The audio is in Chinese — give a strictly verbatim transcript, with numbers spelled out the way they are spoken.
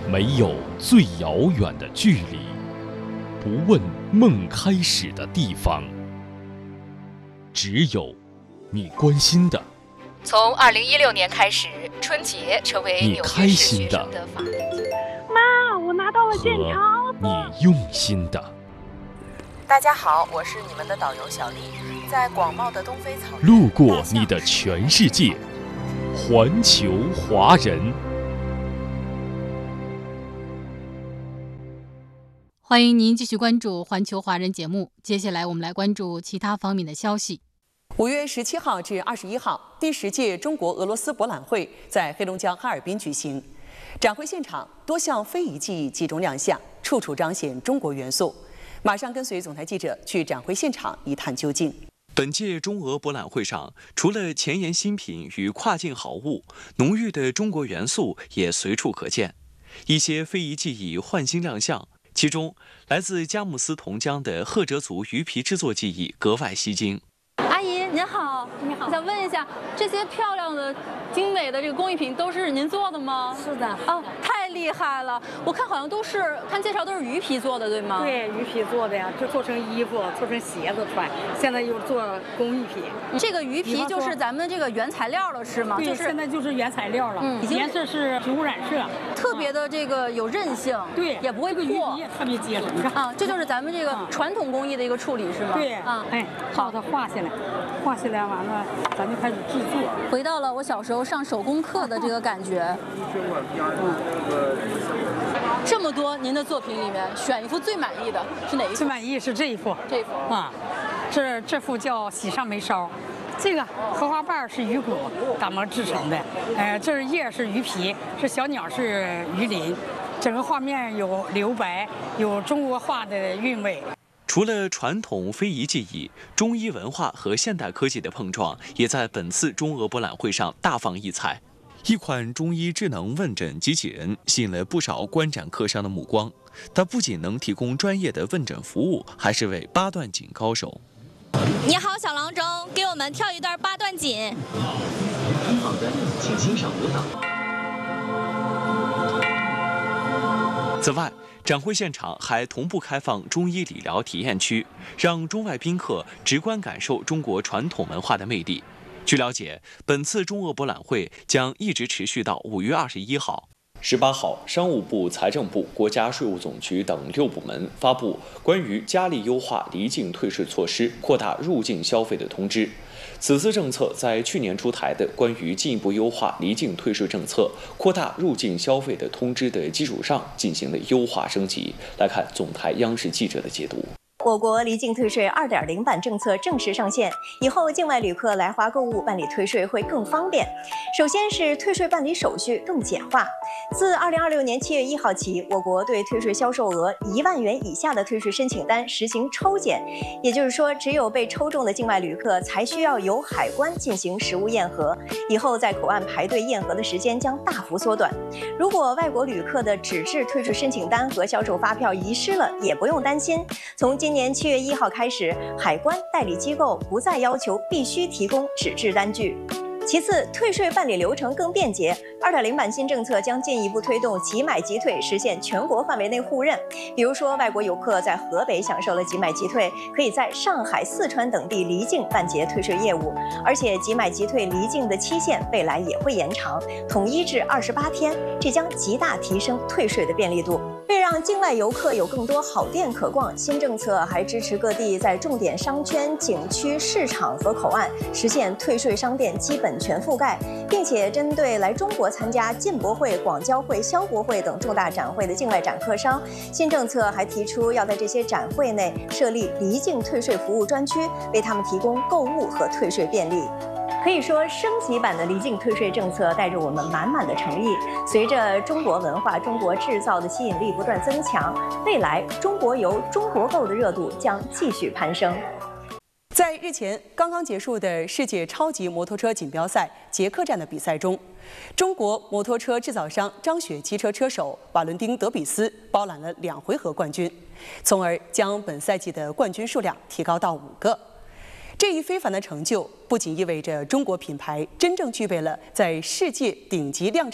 没有最遥远的距离，不问梦开始的地方，只有你关心的。 从二零一六年开始，春节成为你纽开约市心的学生的法定节日。 妈，我拿到了健康和你用心的。 大家好，我是你们的导游小丽，在广袤的东非草原， 路过你的全世界，环球华人。 欢迎您继续关注环球华人节目，接下来我们来关注其他方面的消息。 五月十七号至二十一号，第十届中国俄罗斯博览会在黑龙江哈尔滨举行。展会现场多项非遗技艺集中亮相，处处彰显中国元素。马上跟随总台记者去展会现场一探究竟。 本届中俄博览会上，除了前沿新品与跨境好物，浓郁的中国元素也随处可见。一些非遗技艺焕新亮相，其中来自佳木斯同江的赫哲族鱼皮制作技艺格外吸睛。 阿姨您好，你好，我想问一下，这些漂亮的、精美的这个工艺品都是您做的吗？ 是的。 哦，太厉害了！我看好像都是，看介绍都是鱼皮做的，对吗？ 对，鱼皮做的呀，就做成衣服、做成鞋子穿。现在又做工艺品。 这个鱼皮就是咱们这个原材料了，是吗？ 对， 就是现在就是原材料了。嗯，颜色是植物染色， 特别的这个有韧性， 对， 也不会破， 鱼皮也特别结实。你看啊，这就是咱们这个传统工艺的一个处理，是吗？ 对，啊，哎，好，它画下来，画下来完了，咱就开始制作。 回到了我小时候上手工课的这个感觉。这么多您的作品里面，选一幅最满意的是哪一幅？ 最满意是这一幅。 这一幅啊，这这幅叫《喜上眉梢》，这个荷花瓣是鱼骨打磨制成的，呃，这是叶是鱼皮，这小鸟是鱼鳞，整个画面有留白，有中国画的韵味。 除了传统非遗技艺，中医文化和现代科技的碰撞也在本次中俄博览会上大放异彩。一款中医智能问诊机器人吸引了不少观展客商的目光。它不仅能提供专业的问诊服务，还是位八段锦高手。 你好，小郎中，给我们跳一段八段锦。 好的，请欣赏舞蹈。 此外，展会现场还同步开放中医理疗体验区，让中外宾客直观感受中国传统文化的魅力。据了解，本次中俄博览会将一直持续到五月二十一号。十八号，商务部、财政部、国家税务总局等六部门发布关于加力优化离境退税措施、扩大入境消费的通知。此次政策在去年出台的关于进一步优化离境退税政策、扩大入境消费的通知的基础上进行了优化升级。来看总台央视记者的解读。 我国离境退税 二点零 版政策正式上线，以后境外旅客来华购物办理退税会更方便。首先是退税办理手续更简化。自二零二六年七月一号起，我国对退税销售额一万元以下的退税申请单实行抽检，也就是说，只有被抽中的境外旅客才需要由海关进行实物验核。以后在口岸排队验核的时间将大幅缩短。如果外国旅客的纸质退税申请单和销售发票遗失了，也不用担心。从今年七月一号开始，海关代理机构不再要求必须提供纸质单据。其次，退税办理流程更便捷。二点零 版新政策将进一步推动即买即退，实现全国范围内互认。比如说，外国游客在河北享受了即买即退，可以在上海、四川等地离境办结退税业务。而且，即买即退离境的期限未来也会延长，统一至二十八天，这将极大提升退税的便利度。为让境外游客有更多好店可逛，新政策还支持各地在重点商圈、景区、市场和口岸实现退税商店基本全覆盖，并且针对来中国参加进博会、广交会、消博会等重大展会的境外展客商，新政策还提出要在这些展会内设立离境退税服务专区，为他们提供购物和退税便利。可以说，升级版的离境退税政策带着我们满满的诚意。随着中国文化、中国制造的吸引力不断增强，未来中国游、中国购的热度将继续攀升。 在日前刚刚结束的世界超级摩托车锦标赛捷克站的比赛中，中国摩托车制造商张雪汽车车手瓦伦丁·德比斯包揽了两回合冠军，从而将本赛季的冠军数量提高到五个。这一非凡的成就不仅意味着中国品牌真正具备了在世界顶级量产